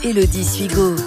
Élodie Suigo.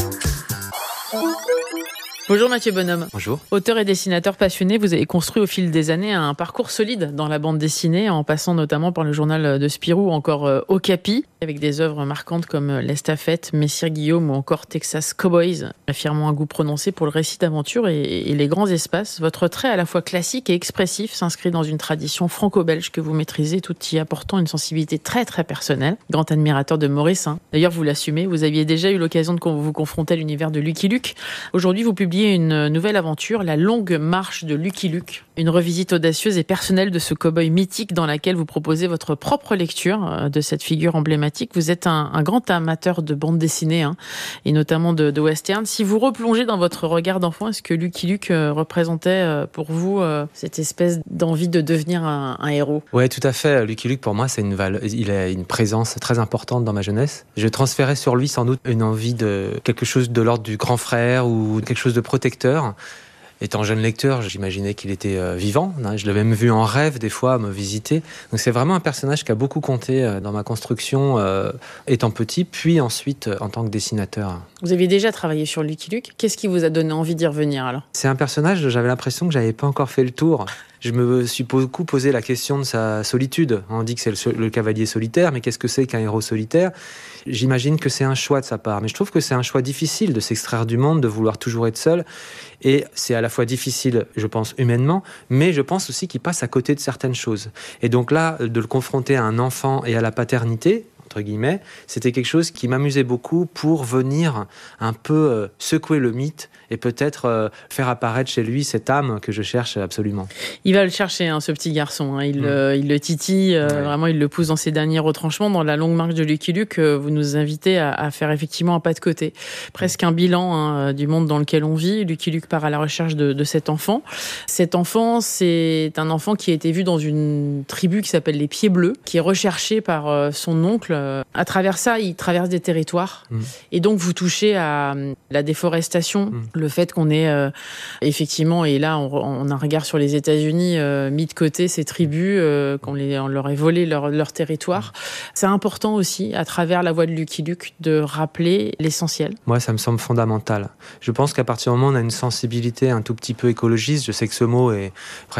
Bonjour Mathieu Bonhomme. Bonjour. Auteur et dessinateur passionné, vous avez construit au fil des années un parcours solide dans la bande dessinée, en passant notamment par le journal de Spirou ou encore Okapi, avec des œuvres marquantes comme L'Estafette, Messire Guillaume ou encore Texas Cowboys, affirmant un goût prononcé pour le récit d'aventure et les grands espaces. Votre trait à la fois classique et expressif s'inscrit dans une tradition franco-belge que vous maîtrisez, tout y apportant une sensibilité très très personnelle. Grand admirateur de Maurice. D'ailleurs, vous l'assumez, vous aviez déjà eu l'occasion de vous confronter à l'univers de Lucky Luke. Aujourd'hui, vous publiez une nouvelle aventure, La Longue Marche de Lucky Luke. Une revisite audacieuse et personnelle de ce cow-boy mythique dans laquelle vous proposez votre propre lecture de cette figure emblématique. Vous êtes un grand amateur de bande dessinée et notamment de western. Si vous replongez dans votre regard d'enfant, est-ce que Lucky Luke représentait pour vous cette espèce d'envie de devenir un héros ? Oui, tout à fait. Lucky Luke, pour moi, il a une présence très importante dans ma jeunesse. Je transférais sur lui sans doute une envie de quelque chose de l'ordre du grand frère ou quelque chose de protecteur. Étant jeune lecteur, j'imaginais qu'il était vivant. Je l'avais même vu en rêve des fois me visiter. Donc c'est vraiment un personnage qui a beaucoup compté dans ma construction étant petit, puis ensuite en tant que dessinateur. Vous aviez déjà travaillé sur Lucky Luke. Qu'est-ce qui vous a donné envie d'y revenir alors ? C'est un personnage, j'avais l'impression que j'avais pas encore fait le tour. Je me suis beaucoup posé la question de sa solitude. On dit que c'est le cavalier solitaire, mais qu'est-ce que c'est qu'un héros solitaire ? J'imagine que c'est un choix de sa part, mais je trouve que c'est un choix difficile de s'extraire du monde, de vouloir toujours être seul. Et c'est à la fois difficile, je pense, humainement, mais je pense aussi qu'il passe à côté de certaines choses. Et donc là, de le confronter à un enfant et à la paternité, entre guillemets, c'était quelque chose qui m'amusait beaucoup pour venir un peu secouer le mythe et peut-être faire apparaître chez lui cette âme que je cherche absolument. Il va le chercher, ce petit garçon. Il le titille, vraiment, il le pousse dans ses derniers retranchements. Dans La Longue Marche de Lucky Luke, vous nous invitez à faire effectivement un pas de côté. Presque un bilan du monde dans lequel on vit. Lucky Luke part à la recherche de cet enfant. Cet enfant, c'est un enfant qui a été vu dans une tribu qui s'appelle les Pieds Bleus, qui est recherché par son oncle. À travers ça, il traverse des territoires. Et donc, vous touchez à la déforestation, le fait qu'on ait effectivement, et là on a un regard sur les États-Unis, mis de côté ces tribus, on leur ait volé leur territoire. C'est important aussi, à travers la voix de Lucky Luke, de rappeler l'essentiel. Moi, ça me semble fondamental. Je pense qu'à partir du moment où on a une sensibilité un tout petit peu écologiste, je sais que ce mot est prêt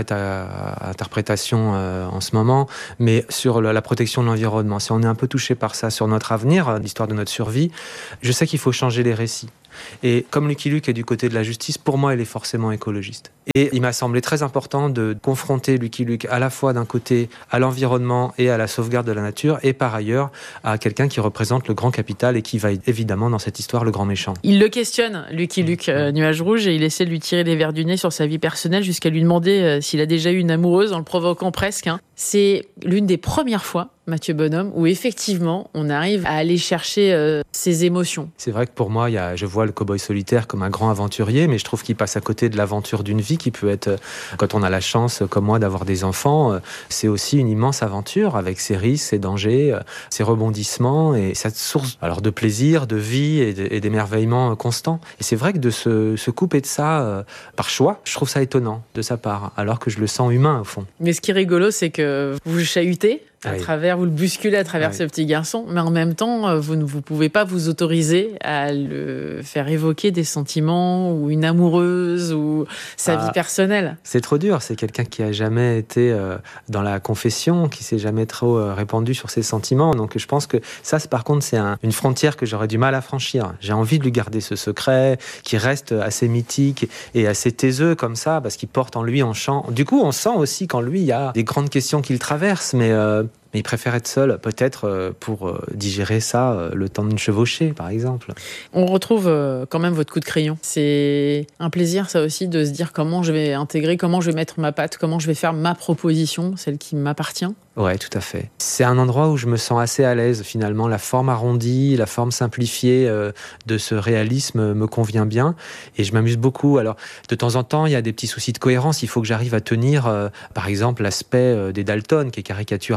à interprétation en ce moment, mais sur la protection de l'environnement, si on est un peu touché par ça, sur notre avenir, l'histoire de notre survie, je sais qu'il faut changer les récits. Et comme Lucky Luke est du côté de la justice, pour moi, il est forcément écologiste. Et il m'a semblé très important de confronter Lucky Luke à la fois d'un côté à l'environnement et à la sauvegarde de la nature, et par ailleurs à quelqu'un qui représente le grand capital et qui va évidemment dans cette histoire le grand méchant. Il le questionne, Lucky Luke, Nuage Rouge, et il essaie de lui tirer les vers du nez sur sa vie personnelle jusqu'à lui demander s'il a déjà eu une amoureuse, en le provoquant presque. C'est l'une des premières fois, Mathieu Bonhomme, où effectivement on arrive à aller chercher ses émotions. C'est vrai que pour moi, je vois le cow-boy solitaire comme un grand aventurier, mais je trouve qu'il passe à côté de l'aventure d'une vie qui peut être, quand on a la chance comme moi d'avoir des enfants, c'est aussi une immense aventure avec ses risques, ses dangers, ses rebondissements et cette source de plaisir, de vie et d'émerveillement constant. Et c'est vrai que de se couper de ça par choix, je trouve ça étonnant de sa part, alors que je le sens humain au fond. Mais ce qui est rigolo, c'est que vous chahutez vous le bousculez à travers ce petit garçon, mais en même temps, vous ne pouvez pas vous autoriser à le faire évoquer des sentiments ou une amoureuse ou sa vie personnelle. C'est trop dur, c'est quelqu'un qui a jamais été dans la confession, qui s'est jamais trop répandu sur ses sentiments, donc je pense que ça, par contre, c'est une frontière que j'aurais du mal à franchir. J'ai envie de lui garder ce secret, qui reste assez mythique et assez taiseux comme ça, parce qu'il porte en lui en chant. Du coup, on sent aussi qu'en lui, il y a des grandes questions qu'il traverse, mais il préfère être seul, peut-être pour digérer ça, le temps d'une chevauchée, par exemple. On retrouve quand même votre coup de crayon. C'est un plaisir, ça aussi, de se dire comment je vais intégrer, comment je vais mettre ma patte, comment je vais faire ma proposition, celle qui m'appartient. Ouais, tout à fait. C'est un endroit où je me sens assez à l'aise, finalement. La forme arrondie, la forme simplifiée de ce réalisme me convient bien. Et je m'amuse beaucoup. Alors, de temps en temps, il y a des petits soucis de cohérence. Il faut que j'arrive à tenir, par exemple, l'aspect des Dalton, qui est caricatural et très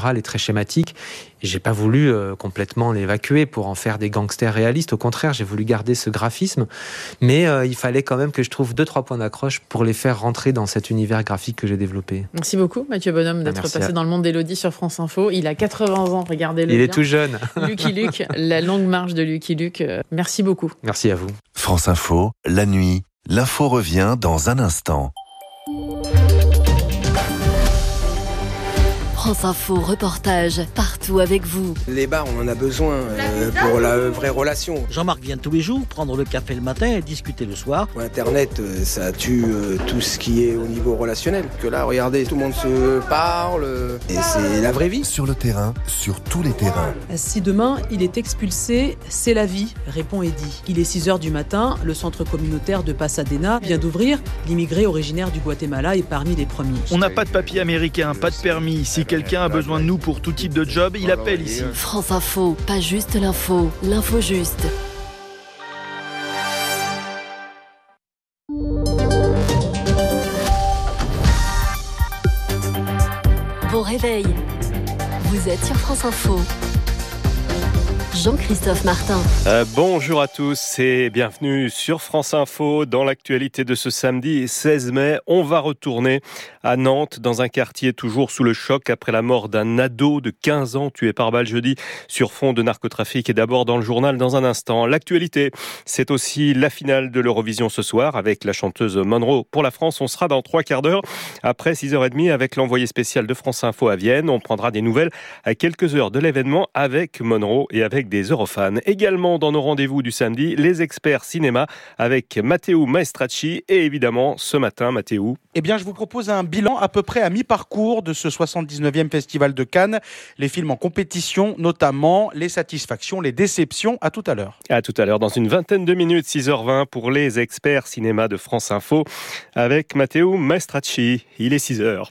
schématique. Et j'ai pas voulu complètement l'évacuer pour en faire des gangsters réalistes. Au contraire, j'ai voulu garder ce graphisme. Mais il fallait quand même que je trouve 2-3 points d'accroche pour les faire rentrer dans cet univers graphique que j'ai développé. Merci beaucoup, Mathieu Bonhomme, d'être passé dans le monde d'Élodie sur France Info. Il a 80 ans, regardez-le. Il est tout jeune. Lucky Luke, la longue marche de Lucky Luke. Merci beaucoup. Merci à vous. France Info, la nuit. L'info revient dans un instant. France Info, reportage, partout avec vous. Les bars, on en a besoin pour la vraie relation. Jean-Marc vient tous les jours prendre le café le matin et discuter le soir. Internet, ça tue tout ce qui est au niveau relationnel. Que là, regardez, tout le monde se parle et c'est la vraie vie. Sur le terrain, sur tous les terrains. Si demain, il est expulsé, c'est la vie, répond Eddy. Il est 6h du matin, le centre communautaire de Pasadena vient d'ouvrir. L'immigré originaire du Guatemala est parmi les premiers. On n'a pas de papier américain, pas de permis. Si quelqu'un a besoin de nous pour tout type de job, il appelle ici. France Info, pas juste l'info, l'info juste. Bon réveil, vous êtes sur France Info. Jean-Christophe Martin. Bonjour à tous et bienvenue sur France Info. Dans l'actualité de ce samedi 16 mai, on va retourner à Nantes, dans un quartier toujours sous le choc après la mort d'un ado de 15 ans tué par balle jeudi sur fond de narcotrafic. Et d'abord dans le journal dans un instant. L'actualité, c'est aussi la finale de l'Eurovision ce soir avec la chanteuse Monroe. Pour la France, on sera dans 3 quarts d'heure après 6h30 avec l'envoyé spécial de France Info à Vienne. On prendra des nouvelles à quelques heures de l'événement avec Monroe et avec des Eurofans. Également dans nos rendez-vous du samedi, les experts cinéma avec Matteo Maestracci et évidemment ce matin, Matteo. Eh bien, je vous propose un bilan à peu près à mi-parcours de ce 79e Festival de Cannes. Les films en compétition, notamment les satisfactions, les déceptions. À tout à l'heure. À tout à l'heure, dans une vingtaine de minutes, 6h20 pour les experts cinéma de France Info avec Matteo Maestracci. Il est 6h.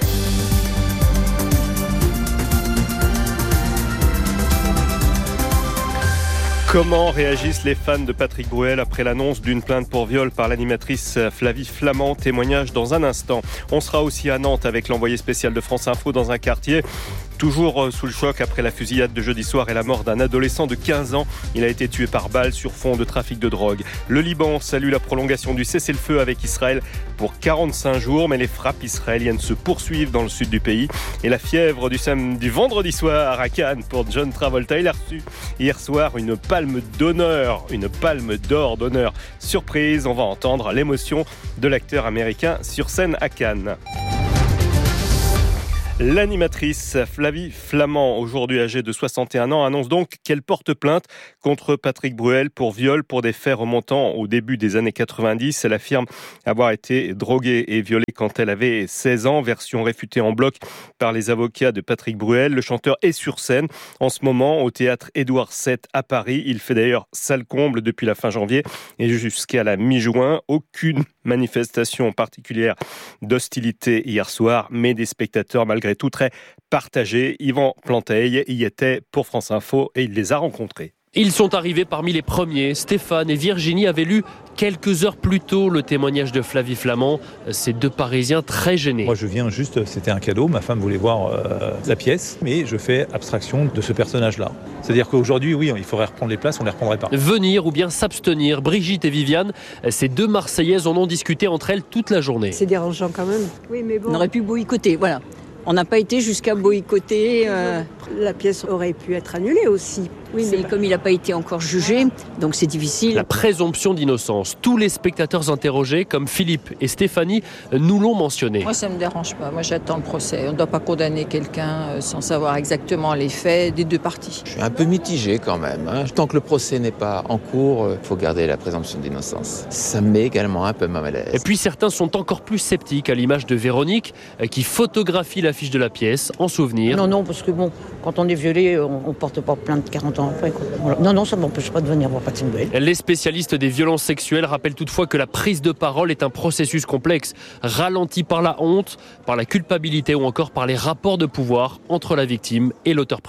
Comment réagissent les fans de Patrick Bruel après l'annonce d'une plainte pour viol par l'animatrice Flavie Flament? Témoignage dans un instant. On sera aussi à Nantes avec l'envoyé spécial de France Info dans un quartier toujours sous le choc après la fusillade de jeudi soir et la mort d'un adolescent de 15 ans. Il a été tué par balle sur fond de trafic de drogue. Le Liban salue la prolongation du cessez-le-feu avec Israël pour 45 jours, mais les frappes israéliennes se poursuivent dans le sud du pays. Et la fièvre du vendredi soir à Cannes pour John Travolta. Il a reçu hier soir une palme d'or d'honneur. Surprise, on va entendre l'émotion de l'acteur américain sur scène à Cannes. L'animatrice Flavie Flament, aujourd'hui âgée de 61 ans, annonce donc qu'elle porte plainte contre Patrick Bruel pour viol pour des faits remontant au début des années 90. Elle affirme avoir été droguée et violée quand elle avait 16 ans, version réfutée en bloc par les avocats de Patrick Bruel. Le chanteur est sur scène en ce moment au théâtre Édouard VII à Paris. Il fait d'ailleurs salle comble depuis la fin janvier et jusqu'à la mi-juin. Aucune manifestation particulière d'hostilité hier soir, mais des spectateurs malgré tout très partagés. Yvan Planteil y était pour France Info et il les a rencontrés. Ils sont arrivés parmi les premiers. Stéphane et Virginie avaient lu quelques heures plus tôt le témoignage de Flavie Flament. Ces deux Parisiens très gênés. Moi je viens juste, c'était un cadeau, ma femme voulait voir la pièce, mais je fais abstraction de ce personnage-là. C'est-à-dire qu'aujourd'hui, oui, il faudrait reprendre les places, on ne les reprendrait pas. Venir ou bien s'abstenir, Brigitte et Viviane, ces deux Marseillaises en ont discuté entre elles toute la journée. C'est dérangeant quand même. Oui, mais bon. On aurait pu boycotter, voilà. On n'a pas été jusqu'à boycotter. La pièce aurait pu être annulée aussi. Oui, mais comme il n'a pas été encore jugé, donc c'est difficile. La présomption d'innocence. Tous les spectateurs interrogés, comme Philippe et Stéphanie, nous l'ont mentionné. Moi, ça ne me dérange pas. Moi, j'attends le procès. On ne doit pas condamner quelqu'un sans savoir exactement les faits des deux parties. Je suis un peu mitigé quand même. Tant que le procès n'est pas en cours, il faut garder la présomption d'innocence. Ça me met également un peu mal à l'aise. Et puis certains sont encore plus sceptiques, à l'image de Véronique, qui photographie l'affiche de la pièce en souvenir. Non, parce que bon, quand on est violé, on ne porte pas plainte 40 ans après. Voilà. Non, ça ne m'empêche pas de venir voir Patrick Bruel. Les spécialistes des violences sexuelles rappellent toutefois que la prise de parole est un processus complexe, ralenti par la honte, par la culpabilité ou encore par les rapports de pouvoir entre la victime et l'auteur présumé.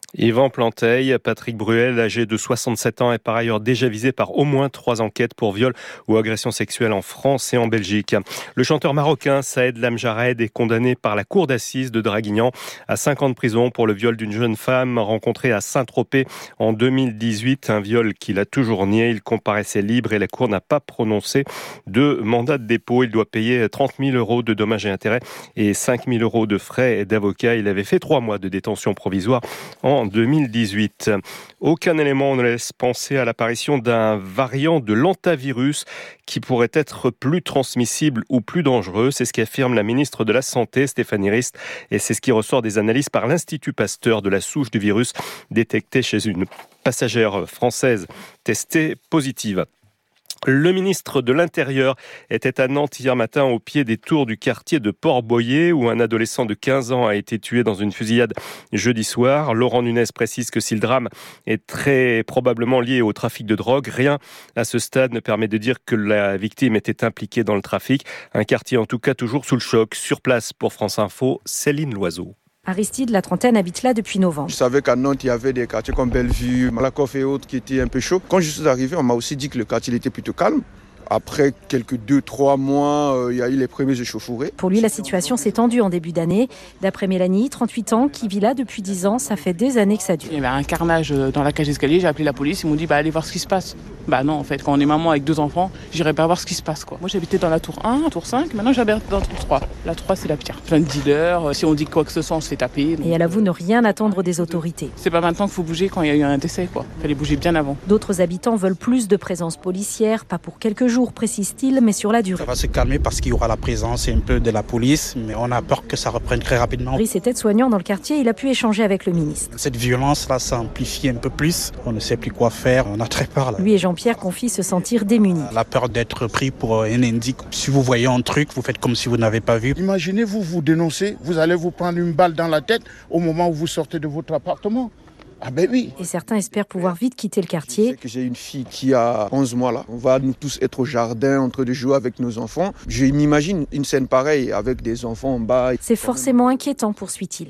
Yvan Planteil, Patrick Bruel, âgé de 67 ans, est par ailleurs déjà visé par au moins 3 enquêtes pour viol ou agression sexuelle en France et en Belgique. Le chanteur marocain Saed Lamjared est condamné par la cour d'assises de Draguignan à 5 ans de prison pour le viol d'une jeune femme rencontrée à Saint-Tropez en 2018. Un viol qu'il a toujours nié. Il comparaissait libre et la cour n'a pas prononcé de mandat de dépôt. Il doit payer 30 000 € de dommages et intérêts et 5 000 € de frais d'avocat. Il avait fait 3 mois de détention provisoire en 2018. Aucun élément ne laisse penser à l'apparition d'un variant de l'hantavirus qui pourrait être plus transmissible ou plus dangereux. C'est ce qu'affirme la ministre de la Santé, Stéphanie Rist, et c'est ce qui ressort des analyses par l'Institut Pasteur de la souche du virus détectée chez une passagère française testée positive. Le ministre de l'Intérieur était à Nantes hier matin au pied des tours du quartier de Port-Boyer où un adolescent de 15 ans a été tué dans une fusillade jeudi soir. Laurent Nunez précise que si le drame est très probablement lié au trafic de drogue, rien à ce stade ne permet de dire que la victime était impliquée dans le trafic. Un quartier en tout cas toujours sous le choc. Sur place pour France Info, Céline Loiseau. Aristide, la trentaine, habite là depuis novembre. Je savais qu'à Nantes, il y avait des quartiers comme Bellevue, Malakoff et autres qui étaient un peu chauds. Quand je suis arrivé, on m'a aussi dit que le quartier était plutôt calme. Après quelques 2-3 mois, il y a eu les premiers échauffourées. Pour lui, la situation s'est tendue en début d'année. D'après Mélanie, 38 ans, qui vit là depuis 10 ans, ça fait des années que ça dure. Il y avait un carnage dans la cage d'escalier, j'ai appelé la police, ils m'ont dit allez voir ce qui se passe. Non, en fait, quand on est maman avec 2 enfants, j'irai pas voir ce qui se passe. Moi, j'habitais dans la tour 1, tour 5, maintenant j'habite dans la tour 3. La 3, c'est la pire. Plein de dealers, si on dit quoi que ce soit, on se fait taper. Et elle avoue ne rien attendre des autorités. C'est pas maintenant qu'il faut bouger quand il y a eu un décès, Fallait bouger bien avant. D'autres habitants veulent plus de présence policière, pas pour quelques jours, précise-t-il, mais sur la durée. Ça va se calmer parce qu'il y aura la présence un peu de la police, mais on a peur que ça reprenne très rapidement. Brice est aide-soignant dans le quartier, il a pu échanger avec le ministre. Cette violence-là s'amplifie un peu plus, on ne sait plus quoi faire, on a très peur. Là. Lui et Jean-Pierre confient se sentir démunis. La peur d'être pris pour un indique. Si vous voyez un truc, vous faites comme si vous n'avez pas vu. Imaginez-vous, vous dénoncez, vous allez vous prendre une balle dans la tête au moment où vous sortez de votre appartement. Ah ben oui. Et certains espèrent pouvoir vite quitter le quartier. Je sais que j'ai une fille qui a 11 mois là. On va nous tous être au jardin en train de jouer avec nos enfants. Je m'imagine une scène pareille avec des enfants en bas. C'est forcément inquiétant, poursuit-il.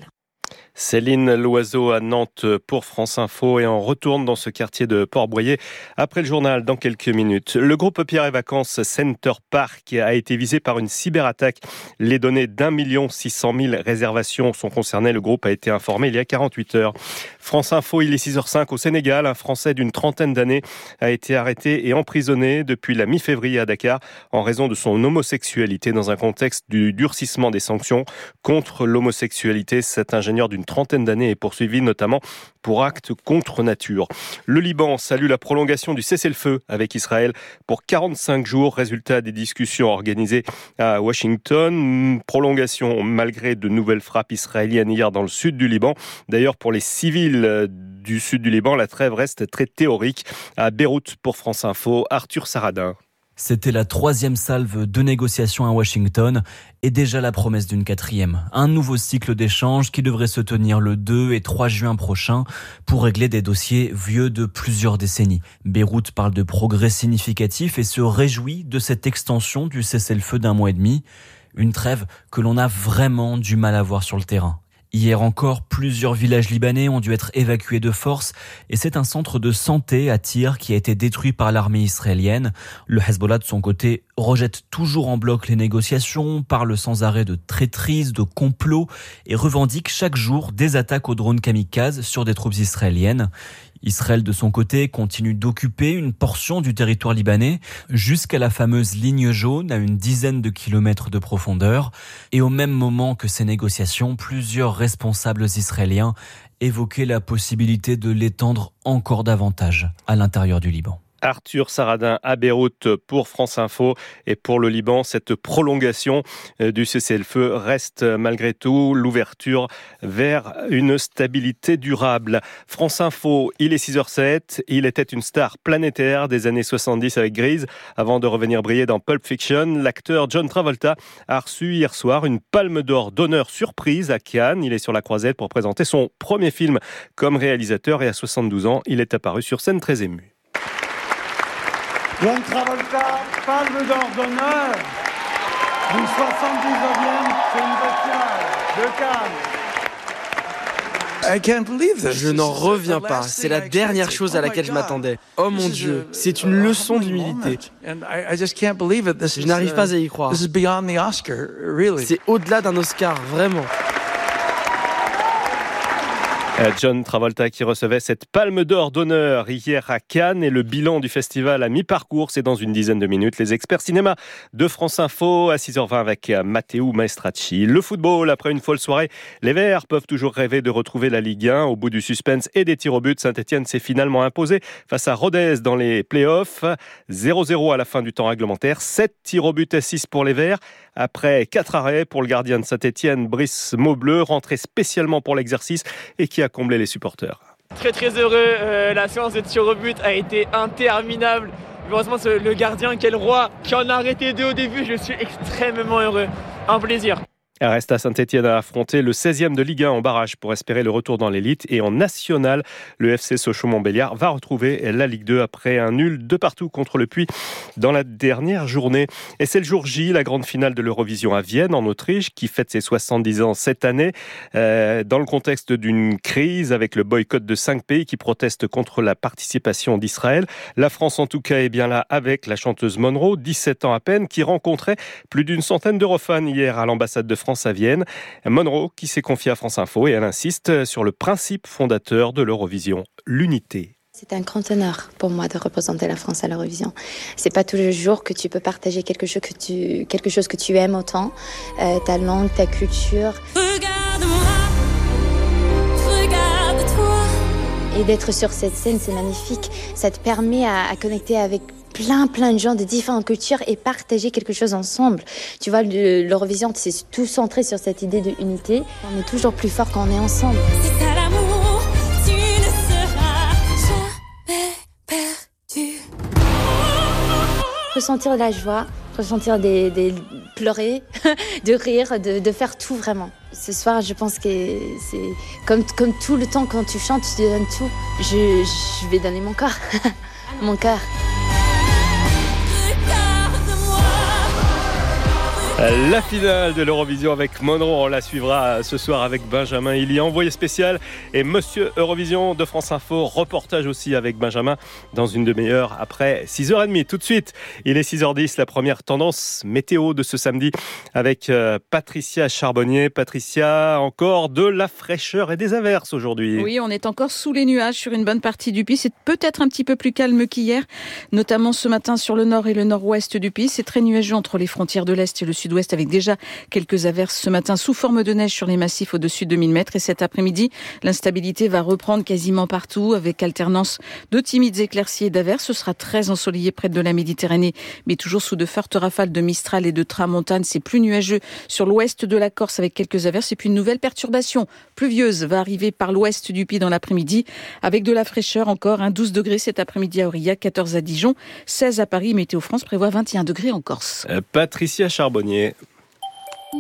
Céline Loiseau à Nantes pour France Info et on retourne dans ce quartier de Port-Boyer après le journal dans quelques minutes. Le groupe Pierre et Vacances Center Park a été visé par une cyberattaque. Les données d'1 600 000 réservations sont concernées. Le groupe a été informé il y a 48 heures. France Info, il est 6h05 au Sénégal. Un Français d'une trentaine d'années a été arrêté et emprisonné depuis la mi-février à Dakar en raison de son homosexualité dans un contexte du durcissement des sanctions contre l'homosexualité. Cet ingénieur d'une trentaine d'années est poursuivi notamment pour actes contre nature. Le Liban salue la prolongation du cessez-le-feu avec Israël pour 45 jours, résultat des discussions organisées à Washington. Prolongation malgré de nouvelles frappes israéliennes hier dans le sud du Liban. D'ailleurs, pour les civils du sud du Liban, la trêve reste très théorique. À Beyrouth, pour France Info, Arthur Saradin. C'était la 3e salve de négociations à Washington et déjà la promesse d'une 4e. Un nouveau cycle d'échanges qui devrait se tenir le 2 et 3 juin prochain pour régler des dossiers vieux de plusieurs décennies. Beyrouth parle de progrès significatifs et se réjouit de cette extension du cessez-le-feu d'1 mois et demi. Une trêve que l'on a vraiment du mal à voir sur le terrain. Hier encore, plusieurs villages libanais ont dû être évacués de force et c'est un centre de santé à Tyr qui a été détruit par l'armée israélienne. Le Hezbollah, de son côté, rejette toujours en bloc les négociations, parle sans arrêt de traîtrise, de complot et revendique chaque jour des attaques aux drones kamikazes sur des troupes israéliennes. Israël, de son côté, continue d'occuper une portion du territoire libanais jusqu'à la fameuse ligne jaune à une dizaine de kilomètres de profondeur. Et au même moment que ces négociations, plusieurs responsables israéliens évoquaient la possibilité de l'étendre encore davantage à l'intérieur du Liban. Arthur Saradin à Beyrouth pour France Info. Et pour le Liban, cette prolongation du cessez-le-feu reste malgré tout l'ouverture vers une stabilité durable. France Info, il est 6h07. Il était une star planétaire des années 70 avec Grease. Avant de revenir briller dans Pulp Fiction, l'acteur John Travolta a reçu hier soir une palme d'or d'honneur surprise à Cannes. Il est sur la croisette pour présenter son premier film comme réalisateur et à 72 ans, il est apparu sur scène très ému. John Travolta, palme d'or d'honneur du 79e film festival de Cannes. Je n'en reviens pas. C'est la dernière chose à laquelle je m'attendais. Oh mon Dieu, c'est une leçon d'humilité. Je n'arrive pas à y croire. C'est au-delà d'un Oscar, vraiment. John Travolta qui recevait cette palme d'or d'honneur hier à Cannes et le bilan du festival à mi-parcours, c'est dans une dizaine de minutes. Les experts cinéma de France Info à 6h20 avec Matteo Maestracci. Le football, après une folle soirée, les Verts peuvent toujours rêver de retrouver la Ligue 1. Au bout du suspense et des tirs au but, Saint-Etienne s'est finalement imposé face à Rodez dans les playoffs. 0-0 à la fin du temps réglementaire, 7 tirs au but à 6 pour les Verts. Après 4 arrêts pour le gardien de Saint-Etienne, Brice Maubleu, rentré spécialement pour l'exercice et qui a comblé les supporters. Très très heureux, la séance de tir au but a été interminable. Heureusement le gardien, quel roi, qui en a arrêté 2 au début, je suis extrêmement heureux. Un plaisir. Reste à Saint-Etienne à affronter le 16e de Ligue 1 en barrage pour espérer le retour dans l'élite. Et en national, le FC Sochaux-Montbéliard va retrouver la Ligue 2 après un nul de partout contre le Puy dans la dernière journée. Et c'est le jour J, la grande finale de l'Eurovision à Vienne, en Autriche, qui fête ses 70 ans cette année. Dans le contexte d'une crise avec le boycott de 5 pays qui protestent contre la participation d'Israël. La France, en tout cas, est bien là avec la chanteuse Monroe, 17 ans à peine, qui rencontrait plus d'une centaine d'Eurofans hier à l'ambassade de France à Vienne. Monroe qui s'est confiée à France Info et elle insiste sur le principe fondateur de l'Eurovision, l'unité. C'est un grand honneur pour moi de représenter la France à l'Eurovision. C'est pas tous les jours que tu peux partager quelque chose que tu aimes autant, ta langue, ta culture. Regarde-toi. Et d'être sur cette scène, c'est magnifique. Ça te permet à connecter avec plein de gens de différentes cultures et partager quelque chose ensemble. Tu vois, l'Eurovision, c'est tout centré sur cette idée de unité. On est toujours plus fort quand on est ensemble. C'est ça l'amour, tu ne seras jamais perdu. Ressentir la joie, ressentir des pleurer, de rire, de faire tout vraiment. Ce soir, je pense que c'est comme tout le temps quand tu chantes, tu te donnes tout. Je vais donner mon corps, mon cœur. La finale de l'Eurovision avec Monroe, on la suivra ce soir avec Benjamin Hillier, envoyé spécial, et Monsieur Eurovision de France Info, reportage aussi avec Benjamin dans une demi-heure après 6h30. Tout de suite, il est 6h10, la première tendance météo de ce samedi avec Patricia Charbonnier. Patricia, encore de la fraîcheur et des averses aujourd'hui. Oui, on est encore sous les nuages sur une bonne partie du pays. C'est peut-être un petit peu plus calme qu'hier, notamment ce matin sur le nord et le nord-ouest du pays. C'est très nuageux entre les frontières de l'Est et le Sud-Ouest, avec déjà quelques averses ce matin sous forme de neige sur les massifs au-dessus de 2000 mètres. Et cet après-midi, l'instabilité va reprendre quasiment partout avec alternance de timides éclaircies et d'averses. Ce sera très ensoleillé près de la Méditerranée, mais toujours sous de fortes rafales de Mistral et de tramontane. C'est plus nuageux sur l'ouest de la Corse avec quelques averses. Et puis une nouvelle perturbation pluvieuse va arriver par l'ouest du pays dans l'après-midi avec de la fraîcheur encore. 12 degrés cet après-midi à Aurillac, 14 à Dijon, 16 à Paris. Météo France prévoit 21 degrés en Corse. Patricia Charbonnier.